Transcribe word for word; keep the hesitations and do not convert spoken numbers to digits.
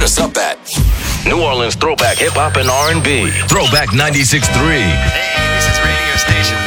Hit us up at New Orleans Throwback Hip Hop and R and B. Throwback ninety-six point three. Hey, this is radio station